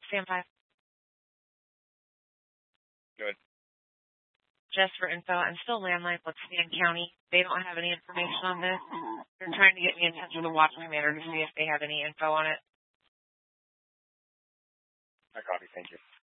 Stand by. Good. Just for info, I'm still landline with Stan County. They don't have any information on this. They're trying to get me in touch with the watch commander to see if they have any info on it. I copy. Thank you.